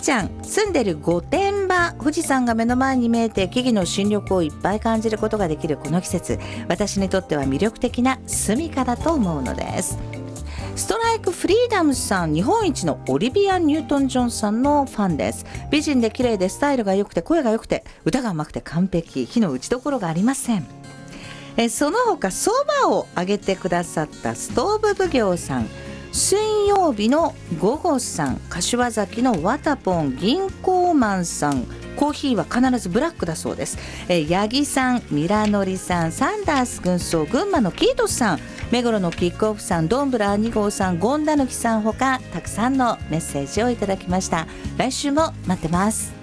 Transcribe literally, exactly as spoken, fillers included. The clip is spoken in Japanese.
ちゃん、住んでる御殿場、富士山が目の前に見えて木々の新緑をいっぱい感じることができるこの季節、私にとっては魅力的な住処だと思うのです。ストライクフリーダムさん、日本一のオリビア・ニュートン・ジョンさんのファンです。美人で綺麗でスタイルが良くて声が良くて歌が甘くて完璧、火の打ちどころがありません。えその他そばをあげてくださったストーブ奉行さん、水曜日の午後さん、柏崎のワタポン銀行マンさん、コーヒーは必ずブラックだそうです。え八木さん、ミラノリさん、サンダース軍曹、群馬のキートスさん、目黒のキックオフさん、ドンブラーに号さん、ゴンダヌキさんほかたくさんのメッセージをいただきました。来週も待ってます。